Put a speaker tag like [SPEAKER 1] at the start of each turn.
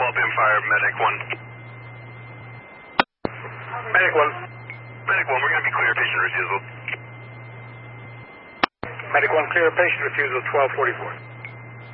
[SPEAKER 1] up in fire, medic 1.
[SPEAKER 2] Medic 1.
[SPEAKER 1] Medic 1, we're going to be clear, patient refusal.
[SPEAKER 2] Medic 1, clear patient refusal 1244.